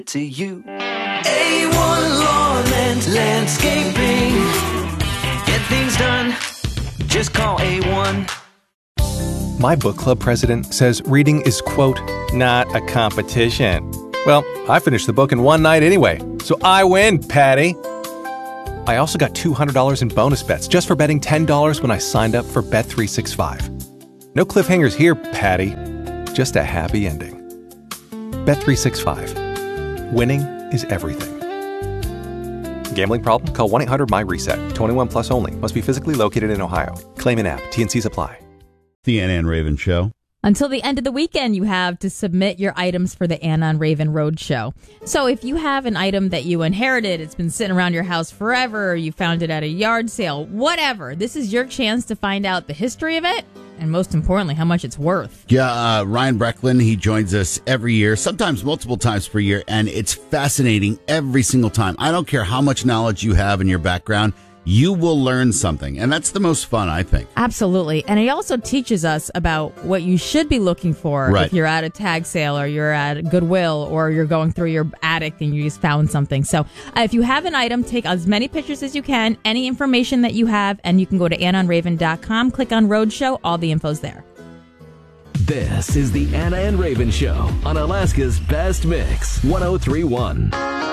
To you. A1 Lawn and Landscaping. Get things done. Just call A1. My book club president says reading is, quote, not a competition. Well, I finished the book in one night anyway, so I win, Patty. I also got $200 in bonus bets just for betting $10 when I signed up for Bet365. No cliffhangers here, Patty. Just a happy ending. Bet365. Winning is everything. Gambling problem? Call 1-800-MY-RESET. 21 plus only. Must be physically located in Ohio. Claim in app. T&Cs apply. The Anna and Raven Show. Until the end of the weekend, you have to submit your items for the Anna and Raven Road Show. So if you have an item that you inherited, it's been sitting around your house forever, or you found it at a yard sale, whatever, this is your chance to find out the history of it, and most importantly, how much it's worth. Yeah, Ryan Brecklin, he joins us every year, sometimes multiple times per year, and it's fascinating every single time. I don't care how much knowledge you have in your background, you will learn something, and that's the most fun, I think. Absolutely. And he also teaches us about what you should be looking for if you're at a tag sale, or you're at Goodwill, or you're going through your attic and you just found something. So if you have an item, take as many pictures as you can, any information that you have, and you can go to AnnaandRaven.com, click on Roadshow, all the info's there. This is the Anna and Raven Show on Alaska's Best Mix, 103.1.